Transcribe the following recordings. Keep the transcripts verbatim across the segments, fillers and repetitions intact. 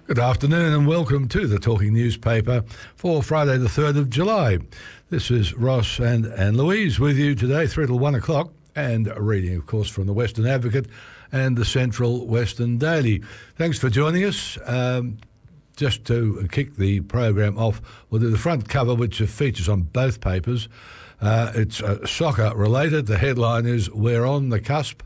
Good afternoon and welcome to the Talking Newspaper for Friday the third of July. This is Ross and Anne Louise with you today, three till one o'clock, and a reading, of course, from the Western Advocate and the Central Western Daily. Thanks for joining us. Um, just to kick the program off, we'll do the front cover, which features on both papers. Uh, it's uh, soccer related. The headline is "We're on the cusp,"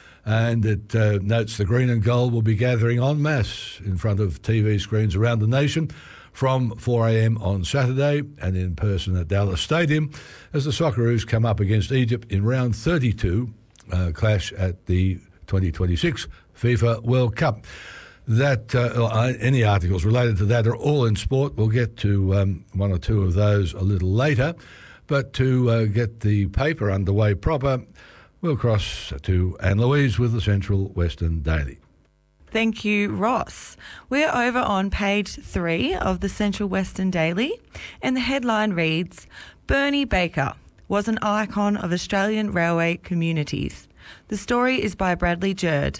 and it uh, notes the green and gold will be gathering en masse in front of T V screens around the nation from four a.m. on Saturday and in person at Dallas Stadium as the Socceroos come up against Egypt in round thirty-two, uh, clash at the twenty twenty-six FIFA World Cup. That uh, any articles related to that are all in sport. We'll get to um, one or two of those a little later. But to uh, get the paper underway proper, we'll cross to Anne Louise with the Central Western Daily. Thank you, Ross. We're over on page three of the Central Western Daily, and the headline reads, "Bernie Baker was an icon of Australian railway communities." The story is by Bradley Jerd.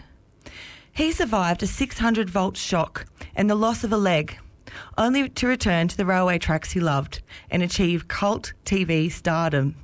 He survived a six hundred volt shock and the loss of a leg, only to return to the railway tracks he loved and achieve cult T V stardom.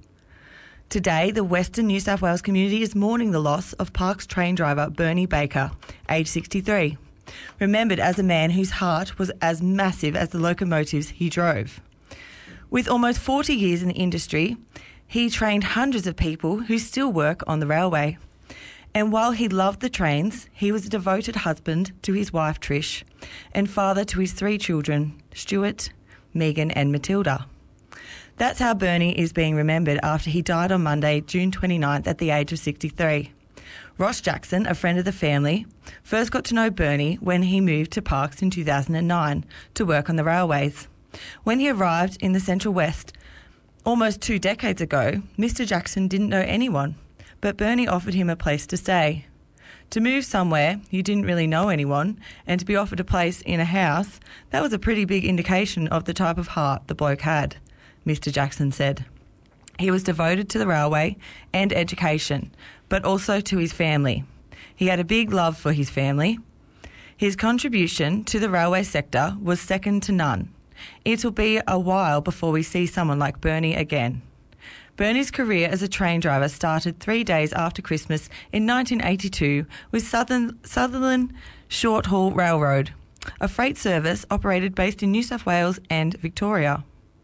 Today, the Western New South Wales community is mourning the loss of Parkes train driver Bernie Baker, aged sixty-three, remembered as a man whose heart was as massive as the locomotives he drove. With almost forty years in the industry, he trained hundreds of people who still work on the railway. And while he loved the trains, he was a devoted husband to his wife Trish and father to his three children, Stuart, Megan and Matilda. That's how Bernie is being remembered after he died on Monday, June twenty-ninth, at the age of sixty-three. Ross Jackson, a friend of the family, first got to know Bernie when he moved to Parkes in two thousand nine to work on the railways. When he arrived in the Central West almost two decades ago, Mister Jackson didn't know anyone, but Bernie offered him a place to stay. To move somewhere you didn't really know anyone and to be offered a place in a house, that was a pretty big indication of the type of heart the bloke had, Mister Jackson said. He was devoted to the railway and education, but also to his family. He had a big love for his family. His contribution to the railway sector was second to none. It'll be a while before we see someone like Bernie again. Bernie's career as a train driver started three days after Christmas in nineteen eighty-two with Southern, Sutherland Short Haul Railroad, a freight service operated based in New South Wales and Victoria.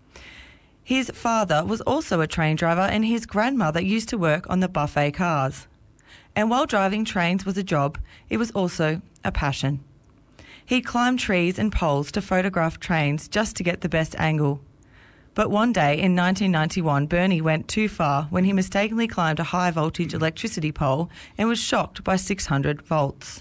His father was also a train driver and his grandmother used to work on the buffet cars. And while driving trains was a job, it was also a passion. He climbed trees and poles to photograph trains just to get the best angle. But one day in nineteen ninety-one, Bernie went too far when he mistakenly climbed a high-voltage electricity pole and was shocked by six hundred volts.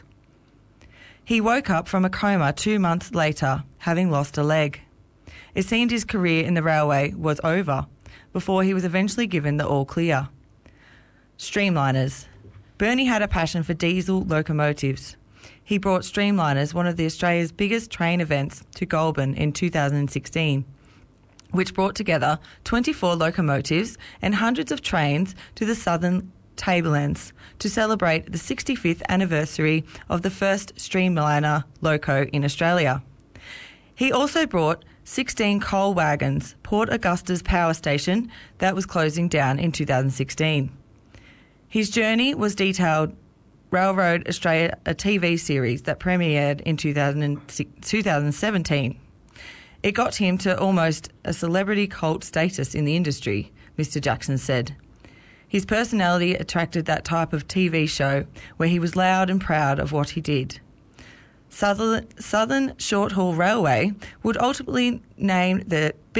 He woke up from a coma two months later, having lost a leg. It seemed his career in the railway was over before he was eventually given the all-clear. Streamliners. Bernie had a passion for diesel locomotives. He brought Streamliners, one of the Australia's biggest train events, to Goulburn in two thousand sixteen. Which brought together twenty-four locomotives and hundreds of trains to the Southern Tablelands to celebrate the sixty-fifth anniversary of the first Streamliner loco in Australia. He also brought sixteen coal wagons, Port Augusta's power station that was closing down in two thousand sixteen. His journey was detailed Railroad Australia, a T V series that premiered in two thousand seventeen. It got him to almost a celebrity cult status in the industry, Mister Jackson said. His personality attracted that type of T V show where he was loud and proud of what he did. Southern, Southern Short Haul Railway would ultimately name the